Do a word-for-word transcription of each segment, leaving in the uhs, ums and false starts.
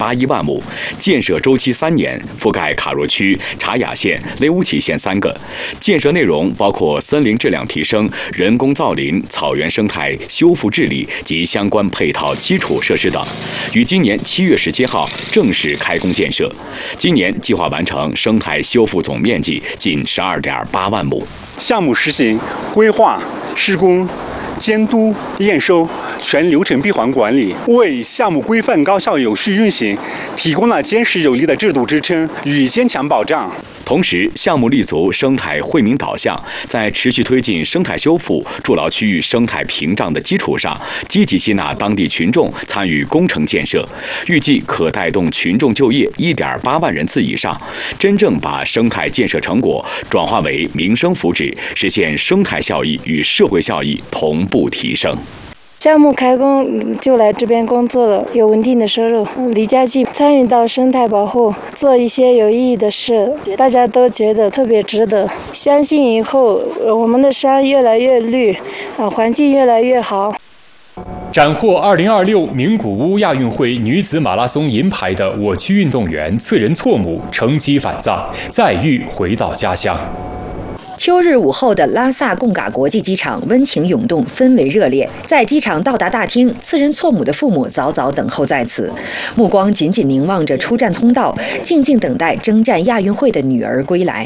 八一万亩，建设周期三年，覆盖卡若区、茶雅县、雷乌齐县三个。建设内容包括森林质量提升、人工造林、草原生态修复治理及相关配套基础设施等，于今年七月十七号正式开工建设。今年计划完成生态修复总面积近十二点八万亩。 项目实行规划、施工、监督、验收全流程闭环管理，为项目规范高效有序运行提供了坚实有力的制度支撑与坚强保障。 同时，项目立足生态惠民导向，在持续推进生态修复、筑牢区域生态屏障的基础上，积极吸纳当地群众参与工程建设，预计可带动群众就业一点八万人次以上，真正把生态建设成果转化为民生福祉，实现生态效益与社会效益同步提升。 项目开工就来这边工作了，有稳定的收入，离家近，参与到生态保护，做一些有意义的事，大家都觉得特别值得。相信以后我们的山越来越绿，啊，环境越来越好。 斩获二零二六名古屋亚运会女子马拉松银牌的我区运动员次仁错母乘机返藏，再遇回到家乡。 秋日午后的拉萨贡嘎国际机场温情涌动，氛围热烈。在机场到达大厅，次仁错母的父母早早等候在此，目光紧紧凝望着出站通道，静静等待征战亚运会的女儿归来。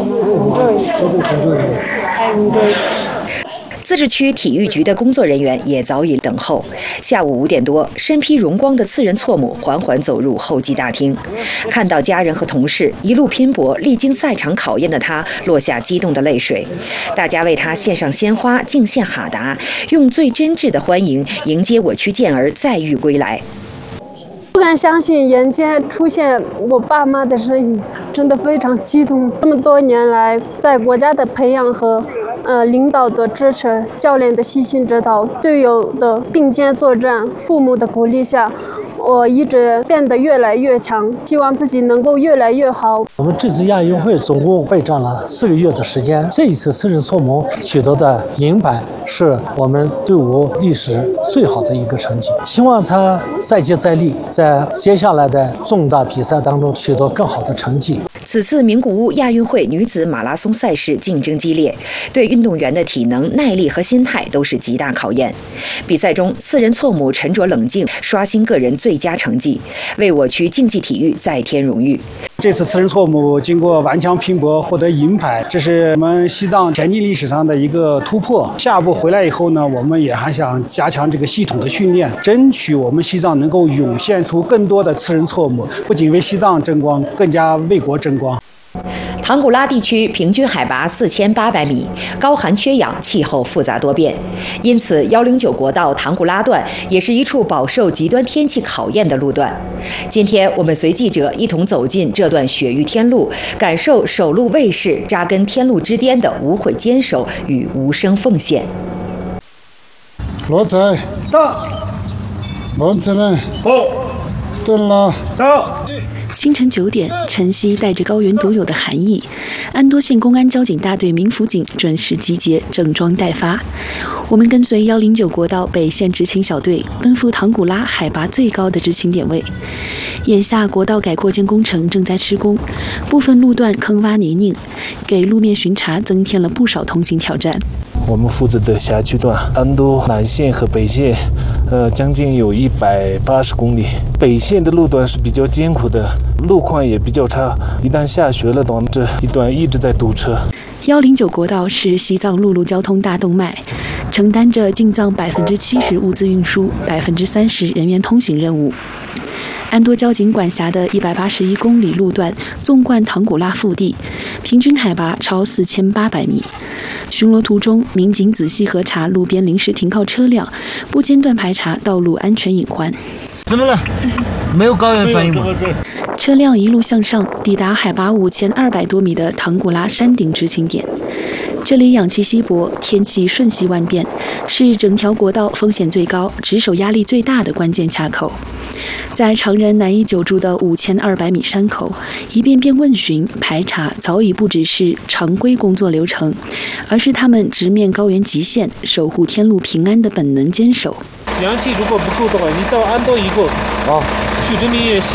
自治区体育局的工作人员也早已等候。下午五点多，身披荣光的次仁错母缓缓走入候机大厅，看到家人和同事一路拼搏、历经赛场考验的他，落下激动的泪水。大家为他献上鲜花，敬献哈达，用最真挚的欢迎迎接我区健儿再遇归来。 不敢相信眼前出现我爸妈的身影，真的非常激动。这么多年来，在国家的培养和呃领导的支持、教练的悉心指导、队友的并肩作战、父母的鼓励下，我一直变得越来越强，希望自己能够越来越好。 我们这次亚运会总共备战了四个月的时间，这一次次仁错母取得的银牌是我们队伍历史最好的一个成绩，希望他再接再厉，在接下来的重大比赛当中取得更好的成绩。 此次名古屋亚运会女子马拉松赛事竞争激烈，对运动员的体能、耐力和心态都是极大考验。比赛中，次仁错母沉着冷静，刷新个人最佳成绩，为我区竞技体育再添荣誉。 这次次仁错母经过顽强拼搏获得银牌，这是我们西藏田径历史上的一个突破。下一步回来以后呢，我们也还想加强这个系统的训练，争取我们西藏能够涌现出更多的次仁错母，不仅为西藏争光，更加为国争光。 唐古拉地区平均海拔四千八百米，高寒缺氧，气候复杂多变，因此一零九国道唐古拉段也是一处饱受极端天气考验的路段。今天我们随记者一同走进这段雪域天路，感受守路卫士扎根天路之巅的无悔坚守与无声奉献。 罗仔到，王子们到，对了到。 清晨九点，晨曦带着高原独有的寒意，安多县公安交警大队民辅警准时集结，整装待发。我们跟随一零九国道北线执勤小队，奔赴唐古拉海拔最高的执勤点位。眼下国道改扩建工程正在施工，部分路段坑洼泥泞，给路面巡查增添了不少通行挑战。 我们负责的辖区段安多南线和北线，呃，将近有一百八十公里。北线的路段是比较艰苦的，路况也比较差，一旦下雪了，导致一段一直在堵车。 一零九国道是西藏陆路交通大动脉，承担着进藏百分之七十物资运输、百分之三十人员通行任务。安多交警管辖的一百八十一公里路段纵贯唐古拉腹地，平均海拔超四千八百米。巡逻途中，民警仔细核查路边临时停靠车辆，不间断排查道路安全隐患。 怎么了？没有高原反应吗？ 车辆一路向上，抵达海拔五千二百多米的唐古拉山顶执勤点。这里氧气稀薄，天气瞬息万变，是整条国道风险最高、值守压力最大的关键卡口。在常人难以久住的五千二百米山口，一遍遍问询排查早已不只是常规工作流程，而是他们直面高原极限、守护天路平安的本能坚守。 氧气如果不够的话，你到安多以后啊，去人民医院